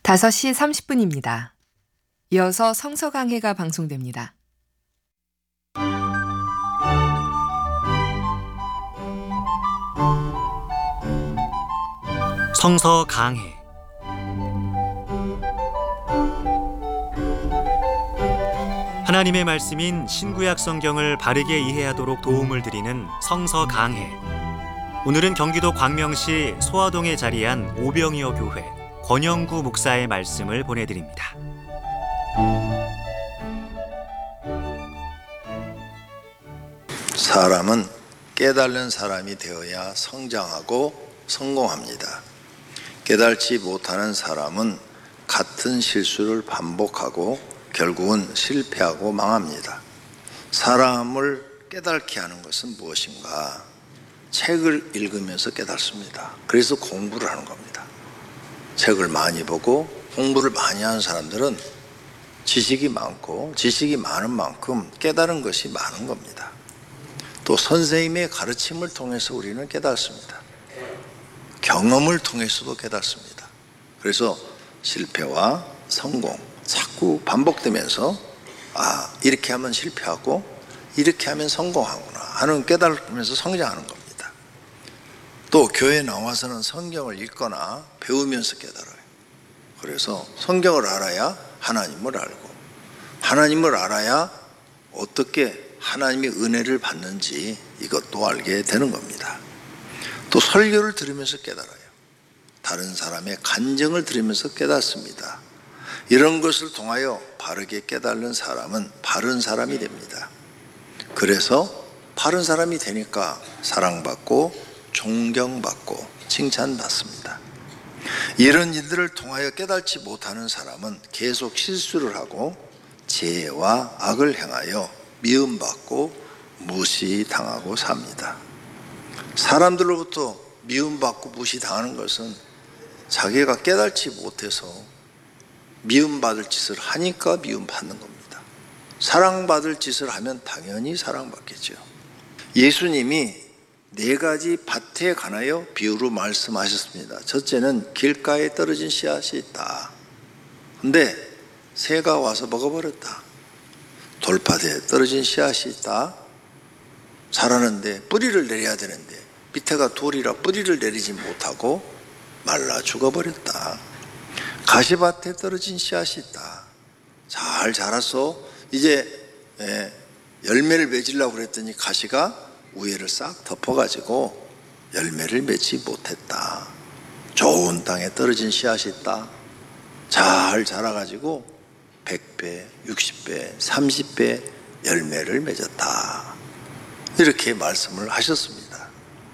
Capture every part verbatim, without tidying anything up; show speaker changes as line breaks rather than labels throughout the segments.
다섯 시 삼십 분입니다. 이어서 성서 강해가 방송됩니다.
성서 강해. 하나님의 말씀인 신구약 성경을 바르게 이해하도록 도움을 드리는 성서 강해. 오늘은 경기도 광명시 소화동에 자리한 오병이어 교회 권영구 목사의 말씀을 보내드립니다.
사람은 깨달은 사람이 되어야 성장하고 성공합니다. 깨달지 못하는 사람은 같은 실수를 반복하고 결국은 실패하고 망합니다. 사람을 깨닫게 하는 것은 무엇인가? 책을 읽으면서 깨닫습니다. 그래서 공부를 하는 겁니다. 책을 많이 보고 공부를 많이 하는 사람들은 지식이 많고 지식이 많은 만큼 깨달은 것이 많은 겁니다. 또 선생님의 가르침을 통해서 우리는 깨닫습니다. 경험을 통해서도 깨닫습니다. 그래서 실패와 성공 자꾸 반복되면서 아, 이렇게 하면 실패하고 이렇게 하면 성공하구나 하는 깨달으면서 성장하는 겁니다. 또 교회에 나와서는 성경을 읽거나 배우면서 깨달아요. 그래서 성경을 알아야 하나님을 알고 하나님을 알아야 어떻게 하나님의 은혜를 받는지 이것도 알게 되는 겁니다. 또 설교를 들으면서 깨달아요. 다른 사람의 간증을 들으면서 깨닫습니다. 이런 것을 통하여 바르게 깨달은 사람은 바른 사람이 됩니다. 그래서 바른 사람이 되니까 사랑받고 존경받고 칭찬받습니다. 이런 일들을 통하여 깨닫지 못하는 사람은 계속 실수를 하고 죄와 악을 행하여 미움받고 무시당하고 삽니다. 사람들로부터 미움받고 무시당하는 것은 자기가 깨닫지 못해서 미움받을 짓을 하니까 미움받는 겁니다. 사랑받을 짓을 하면 당연히 사랑받겠죠. 예수님이 네 가지 밭에 관하여 비유로 말씀하셨습니다. 첫째는 길가에 떨어진 씨앗이 있다. 근데 새가 와서 먹어버렸다. 돌밭에 떨어진 씨앗이 있다. 자라는데 뿌리를 내려야 되는데 밑에가 돌이라 뿌리를 내리지 못하고 말라 죽어버렸다. 가시밭에 떨어진 씨앗이 있다. 잘 자랐어. 이제 열매를 맺으려고 그랬더니 가시가 우에를 싹 덮어가지고 열매를 맺지 못했다. 좋은 땅에 떨어진 씨앗이 있다. 잘 자라가지고 백 배, 육십 배, 삼십 배 열매를 맺었다. 이렇게 말씀을 하셨습니다.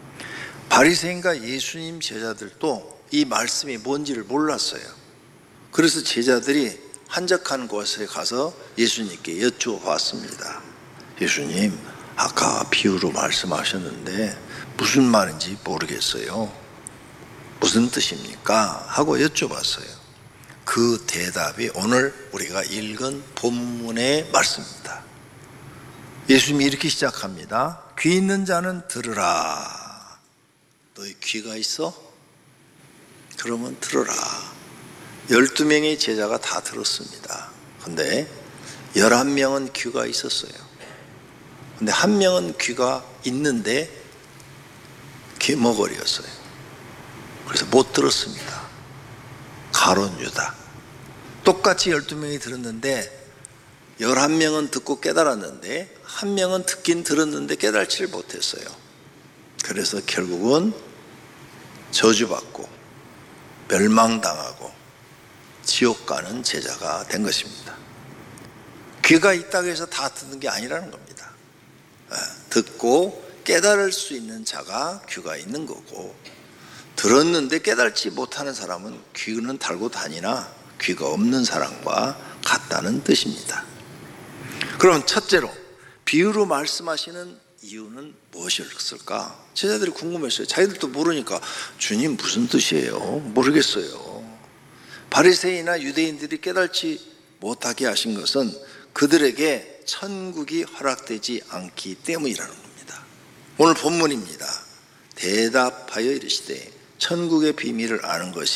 바리새인과 예수님 제자들도 이 말씀이 뭔지를 몰랐어요. 그래서 제자들이 한적한 곳에 가서 예수님께 여쭈어봤습니다. 예수님, 아까 비유로 말씀하셨는데 무슨 말인지 모르겠어요. 무슨 뜻입니까? 하고 여쭤봤어요. 그 대답이 오늘 우리가 읽은 본문의 말씀입니다. 예수님이 이렇게 시작합니다. 귀 있는 자는 들으라. 너희 귀가 있어? 그러면 들으라. 열두 명의 제자가 다 들었습니다. 근데 열한 명은 귀가 있었어요. 근데 한 명은 귀가 있는데 귀머거리였어요. 그래서 못 들었습니다. 가룟 유다. 똑같이 열두 명이 들었는데 열한 명은 듣고 깨달았는데 한 명은 듣긴 들었는데 깨달지를 못했어요. 그래서 결국은 저주받고 멸망당하고 지옥 가는 제자가 된 것입니다. 귀가 있다고 해서 다 듣는 게 아니라는 겁니다. 듣고 깨달을 수 있는 자가 귀가 있는 거고 들었는데 깨달지 못하는 사람은 귀는 달고 다니나 귀가 없는 사람과 같다는 뜻입니다. 그럼 첫째로 비유로 말씀하시는 이유는 무엇이었을까? 제자들이 궁금했어요. 자기들도 모르니까 주님 무슨 뜻이에요? 모르겠어요. 바리새인이나 유대인들이 깨달지 못하게 하신 것은 그들에게 천국이 허락되지 않기 때문이라는 겁니다. 오늘 본문입니다. 대답하여 이르시되 천국의 비밀을 아는 것이